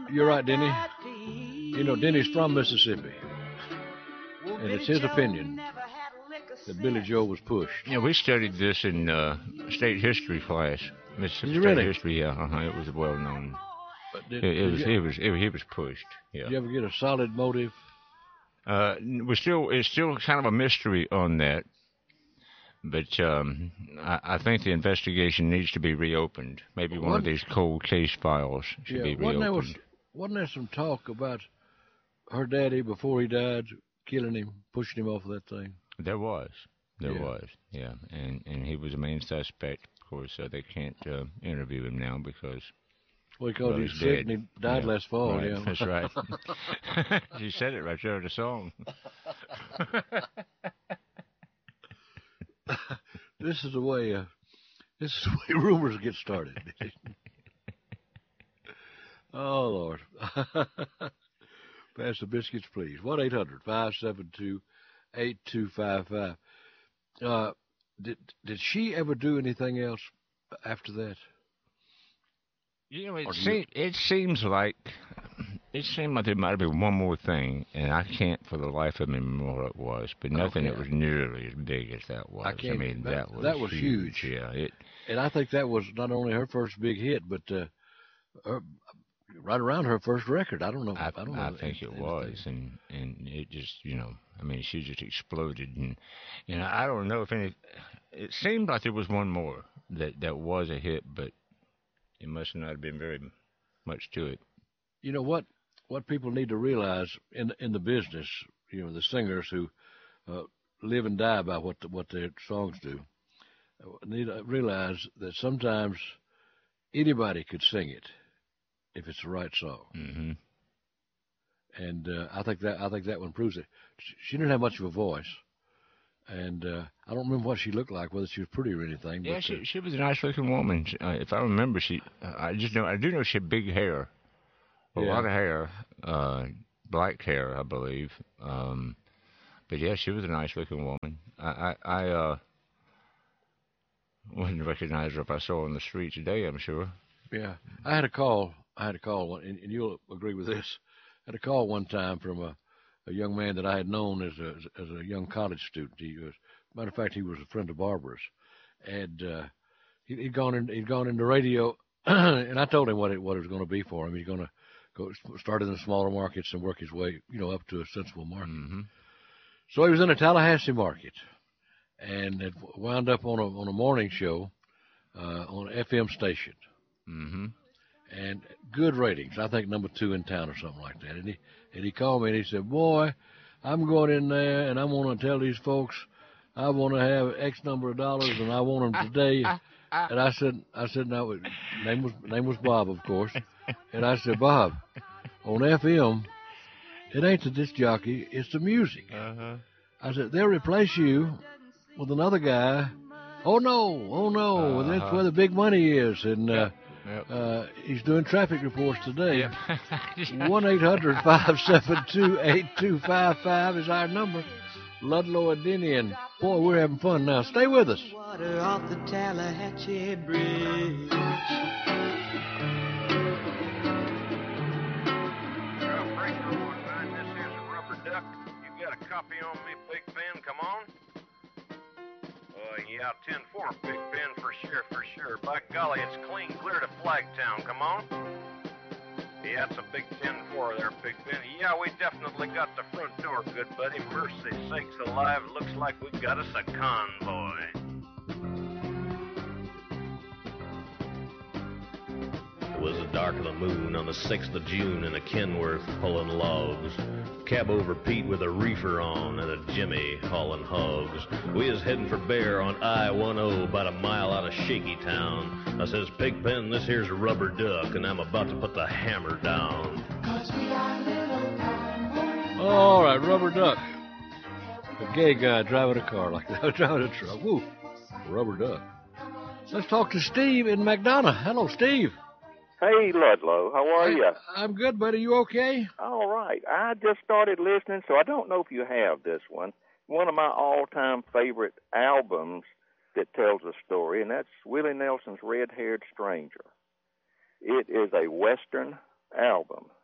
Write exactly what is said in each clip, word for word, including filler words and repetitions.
you're right, Denny. You know, Denny's from Mississippi, and it's his opinion that Billy Joel was pushed. Yeah, we studied this in uh, state history class. Mississippi Did you State really? History, yeah, uh-huh, it was well known. But did, It, it did was, you, it was, it, he was pushed. Yeah. Did you ever get a solid motive? Uh, we're still, it's still kind of a mystery on that, but um, I, I think the investigation needs to be reopened. Maybe one What- of these cold case files should Yeah, be wasn't there, was, reopened. wasn't there some talk about her daddy before he died killing him, pushing him off of that thing? There was, there Yeah. was, yeah, and and he was a main suspect. Of course, uh, they can't uh, interview him now because. Well, because Well, he's he's sick dead. and he died Yeah, last fall. right, Yeah, that's right. You said it right there in the song. This is the way. Uh, this is the way rumors get started. Oh Lord. Pass the biscuits, please. one eight hundred five seven two eight two five five. Uh, did did she ever do anything else after that? You know, it, Or do you- seem, it seems like it seemed like there might have been one more thing, and I can't for the life of me remember what it was, but nothing Okay. that was nearly as big as that was. I can't- mean, that- that, was that was huge. Yeah, it. And I think that was not only her first big hit, but uh, her, right around her first record. I don't know. I, I, don't know. I think it anything. was, and and it just, you know, I mean, she just exploded, and you know, I don't know if any. It seemed like there was one more that that was a hit, but it must not have been very much to it. You know what? What people need to realize in in the business, you know, the singers who uh, live and die by what the, what their songs do, uh, need to realize that sometimes anybody could sing it if it's the right song. Hmm. And uh, I think that I think that one proves it. She, she didn't have much of a voice, and uh, I don't remember what she looked like, whether she was pretty or anything. Yeah, but, she uh, she was a nice looking woman. Uh, if I remember, she uh, I just know I do know she had big hair, a Yeah. lot of hair, uh, black hair, I believe. Um, but yeah, she was a nice looking woman. I I, I uh, wouldn't recognize her if I saw her on the street today. I'm sure. Yeah, I had a call. I had a call, one- and, and you'll agree with this. I had a call one time from a, a young man that I had known as a as a young college student. He was, matter of fact, he was a friend of Barbara's, and uh, he, he'd gone in. He'd gone into radio, and I told him what it what it was going to be for him. He's going to go start in the smaller markets and work his way, you know, up to a sensible market. Hmm. So he was in a Tallahassee market, and it wound up on a on a morning show uh, on an F M station. Hmm. And good ratings. I think number two in town or something like that. And he and he called me and he said, "Boy, I'm going in there and I want to tell these folks I want to have X number of dollars and I want them today." And I said, I said, "No." Name was name was Bob, of course. And I said, "Bob, on F M, it ain't the disc jockey, it's the music." Uh-huh. I said, "They'll replace you with another guy." "Oh no, oh no, well, that's Uh-huh. where the big money is." And uh, Yep. uh, he's doing traffic reports today. Yep. one eight hundred five seven two eight two five five is our number. Ludlow and Denny, and boy, we're having fun now. Stay with us. Water off the Tallahatchie Bridge. Well, Frank one nine, this here's a rubber duck. You got a copy on me, Big Ben? Come on. Uh, yeah, ten four, Big Ben, for sure, for sure. By golly, it's clean clear to Flagtown. Come on. Yeah, it's a big ten four there, Big Ben. Yeah, we definitely got the front door, good buddy. Mercy sakes alive, looks like we got us a convoy. It was the dark of the moon on the sixth of June in a Kenworth pulling logs. Cab over Pete with a reefer on and a Jimmy hauling hogs. We is heading for Bear on I ten, about a mile out of Shaky Town. I says, "Pigpen, this here's a rubber duck, and I'm about to put the hammer down." All right, rubber duck. A gay guy driving a car like that, driving a truck. Woo, rubber duck. Let's talk to Steve in McDonough. Hello, Steve. Hey, Ludlow, how are you? I'm good, buddy. You okay? All right. I just started listening, so I don't know if you have this one. One of my all-time favorite albums that tells a story, and that's Willie Nelson's Red-Haired Stranger. It is a Western album.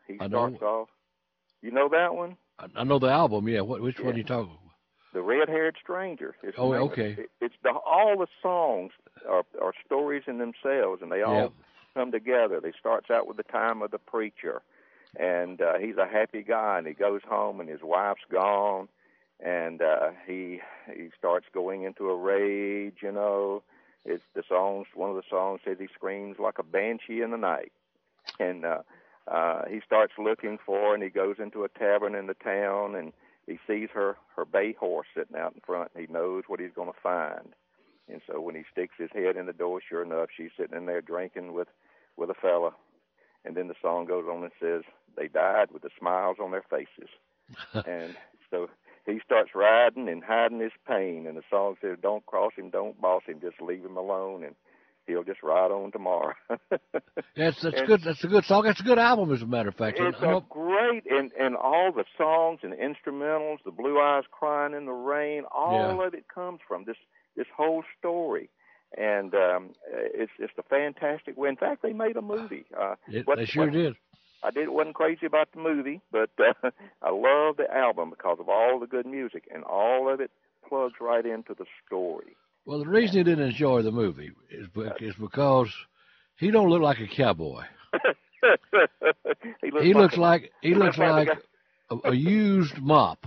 he I starts know. off. You know that one? I, I know the album. Yeah. What? Which Yeah. one are you talking about? The Red-Haired Stranger. It's the Oh, name of okay. it. It's the all the songs are are stories in themselves, and they all Yeah. come together. They starts out with the time of the preacher, and uh, he's a happy guy, and he goes home, and his wife's gone, and uh, he he starts going into a rage. You know, it's the songs. One of the songs says he screams like a banshee in the night, and uh, uh, he starts looking for her, and he goes into a tavern in the town, and he sees her her bay horse sitting out in front, and he knows what he's going to find. And so when he sticks his head in the door, sure enough, she's sitting in there drinking with with a fella. And then the song goes on and says, they died with the smiles on their faces. And so he starts riding and hiding his pain. And the song says, don't cross him, don't boss him, just leave him alone, and he'll just ride on tomorrow. That's that's And good. That's a good song. That's a good album, as a matter of fact. It's I know- a great, and, and all the songs and instrumentals, the Blue Eyes Crying in the Rain, all Yeah. of it comes from this this whole story. And um, it's just a fantastic way. In fact, they made a movie. Uh, it, what- they sure what- did. I did wasn't crazy about the movie, but uh, I love the album because of all the good music, and all of it plugs right into the story. Well, the reason he didn't enjoy the movie is, be- is because he don't look like a cowboy. he looks He like looks a- like he looks like like a, a used mop.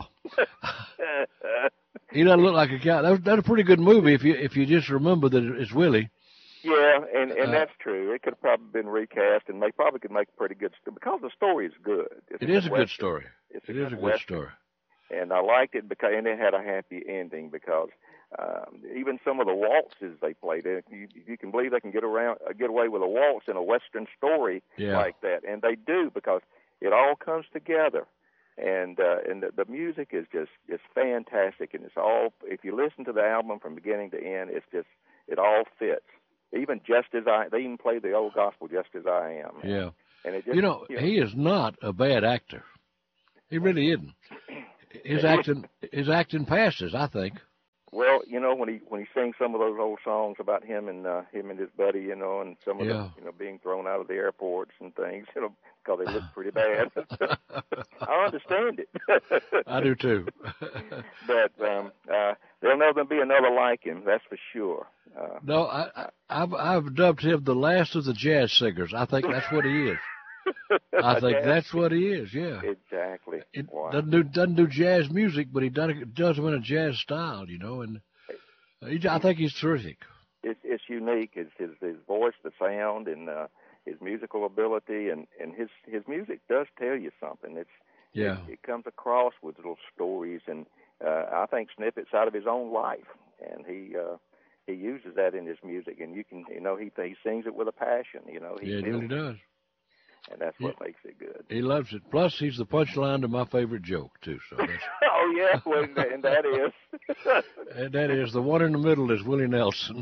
He doesn't look like a cow. That was, that's a pretty good movie if you if you just remember that it's Willie. Yeah, and and Uh, that's true. It could have probably been recast, and they probably could make a pretty good story because the story is good. It's It is a good Western. story. It's It is a good Western. story. And I liked it because, and it had a happy ending because um, even some of the waltzes they played, in, you, you can believe they can get around, uh, get away with a waltz in a Western story Yeah. like that, and they do because it all comes together. And uh, and the, the music is just it's fantastic, and it's all. If you listen to the album from beginning to end, it's just it all fits. Even just as I, they even play the old gospel, just as I am. Yeah. And it just, You know, he is not a bad actor. He really isn't. His acting his acting passes, I think. Well, you know, when he when he sings some of those old songs about him and uh, him and his buddy, you know, and some of Yeah. them, you know, being thrown out of the airports and things, you know, because they look pretty bad. I understand it. I do too. But um, uh, there'll never be another like him, that's for sure. Uh, No, I, I I've I've dubbed him the last of the jazz singers. I think that's what he is. I think jazz- that's what he is. Yeah. exactly. It Wow. doesn't do doesn't do jazz music, but he does does them in a jazz style, you know. And he, I think he's terrific. It's it's unique. It's his his voice, the sound, and uh, his musical ability, and, and his his music does tell you something. It's Yeah. It, it comes across with little stories, and uh, I think snippets out of his own life, and he uh, he uses that in his music, and you can you know he he sings it with a passion. You know he Yeah, he feels really it, does. and that's what makes it good. He loves it. Plus, he's the punchline to my favorite joke too. So that's, Oh yeah, well, and that is. and that is the one in the middle is Willie Nelson.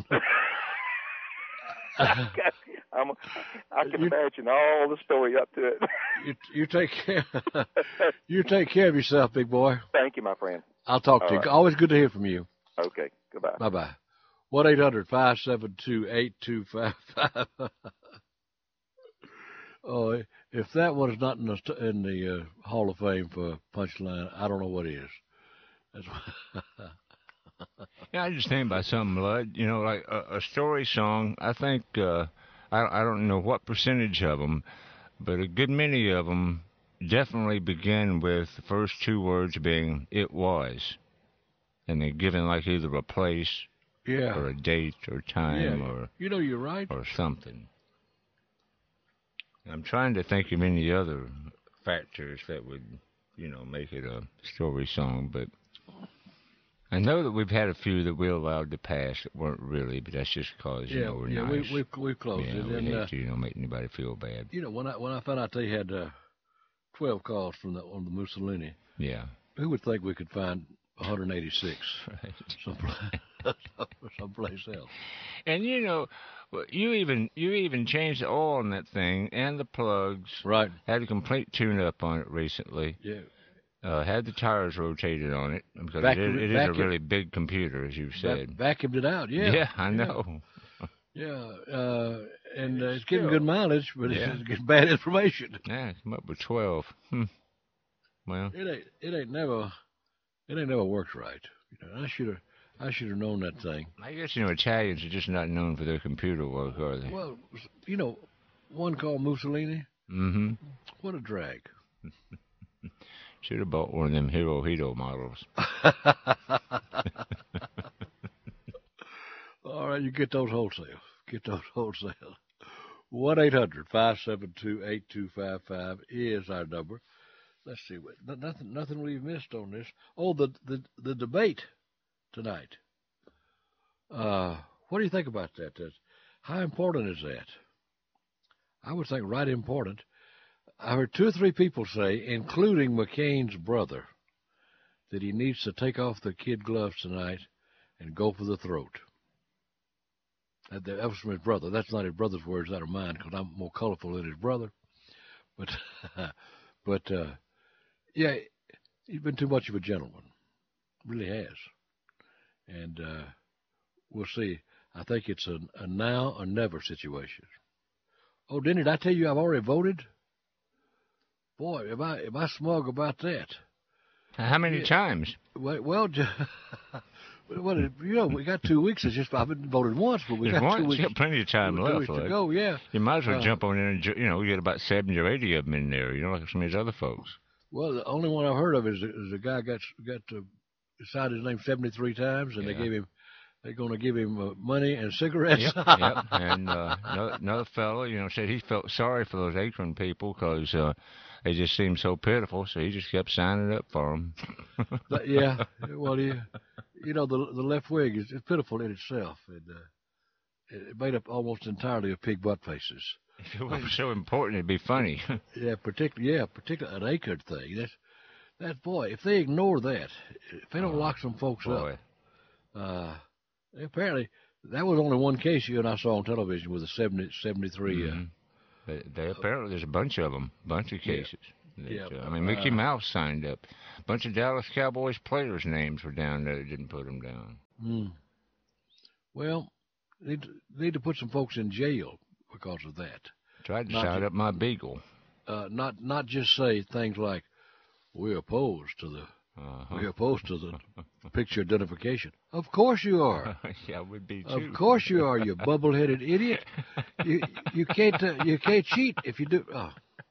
I'm, I can You- imagine all the story up to it. you you take care. You take care of yourself, big boy. Thank you, my friend. I'll talk All to you. right. Always good to hear from you. Okay, goodbye. Bye bye. One eight hundred five seven two eight two five five. Oh, if that one is not in the st- in the uh, Hall of Fame for punchline, I don't know what is. That's Yeah, I just think about something, Lud. You know, like a, a story song. I think uh, I I don't know what percentage of them, but a good many of them definitely begin with the first two words being "it was," and they're given like either a place yeah. or a date or time Yeah. or You know, you're right. or something. I'm trying to think of any other factors that would, you know, make it a story song, but I know that we've had a few that we allowed to pass that weren't really, but that's just because, you Yeah, know, we're yeah. nice. We we we closed yeah, it, we and hate uh, to, you know, make anybody feel bad. you know when I when I found out they had uh, twelve calls from the on the Mussolini, Yeah. who would think we could find one hundred eighty-six Right. someplace, someplace else? And you know, well, you even you even changed the oil on that thing and the plugs. Right. Had a complete tune-up on it recently. Yeah. Uh, had the tires rotated on it because Vacuum- it is, it is a vacuum- really big computer, as you've Va- said. vacuumed it out. Yeah. Yeah, I know. Yeah, uh, and uh, it's getting Still. good mileage, but Yeah. it's getting bad information. Yeah, come up with twelve. Hmm. Well, It ain't. It ain't never. It ain't never worked right. You know, I should have. I should have known that thing. I guess, you know, Italians are just not known for their computer work, are they? Well, you know, one called Mussolini. Mm-hmm. What a drag. Should have bought one of them Hero Hito models. All right, you get those wholesale. Get those wholesale. one eight hundred five seven two eight two five five is our number. Let's see. What nothing. Nothing we've missed on this. Oh, the the the debate tonight. Uh, what do you think about that? That's, how important is that? I would think right important. I heard two or three people say, including McCain's brother, that he needs to take off the kid gloves tonight and go for the throat. That, that was from his brother. That's not his brother's words, that are mine, because I'm more colorful than his brother. But, but uh, yeah, he's been too much of a gentleman. Really has. And uh, we'll see. I think it's a, a now or never situation. Oh, didn't I tell you I've already voted? Boy, am I am I smug about that? How many Yeah. times? Well, well, well, you know, we got two weeks. It's just I haven't voted once, but we There's got one, two you weeks. got plenty of time two left. weeks to Like. go. Yeah. You might as well Uh, jump on in and, ju- you know, you get about seventy or eighty of them in there, you know, like some of these other folks. Well, the only one I've heard of is, is a guy got got to decide his name seventy-three times, and Yeah. they gave him they're going to give him uh, money and cigarettes. Yep, yep. And uh, another, another fellow, you know, said he felt sorry for those Akron people because uh, they just seemed so pitiful, so he just kept signing up for them. But, yeah. Well, you, you know, the the left wing is it's pitiful in itself, and uh, it made up almost entirely of pig butt faces. If it wasn't so important, it'd be funny. Yeah, particularly yeah, particularly an Akron thing. That's that boy. If they ignore that, if they don't Oh, lock some folks Boy. up, uh, apparently that was only one case you and I saw on television with a seventy, seventy-three. Uh, Mhm. They, they apparently there's a bunch of them, bunch of Yeah. cases. That, Yeah, uh, I mean, Mickey uh, Mouse signed up. A bunch of Dallas Cowboys players' names were down there. That didn't put them down. mm. Well, need to, need to put some folks in jail because of that. Tried to Not sign ju- up my beagle. Uh, not not just say things like we're opposed to the Uh-huh. we're opposed to the picture identification. Of course you are. Yeah, would be too. Of course you are. You bubble-headed idiot. You you can't uh, you can't cheat if you do. Oh.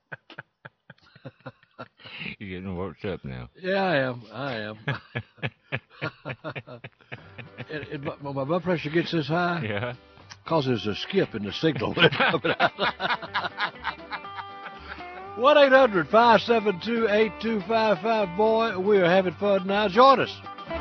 You're getting worked up now. Yeah, I am. I am. it, it, my, my blood pressure gets this high Yeah. because there's a skip in the signal. one eight hundred five seven two eight two five five. Boy, we are having fun now. Join us.